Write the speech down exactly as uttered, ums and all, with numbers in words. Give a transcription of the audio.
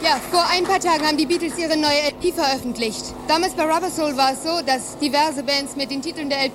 Ja, vor ein paar Tagen haben die Beatles ihre neue L P veröffentlicht. Damals bei Rubber Soul war es so, dass diverse Bands mit den Titeln der L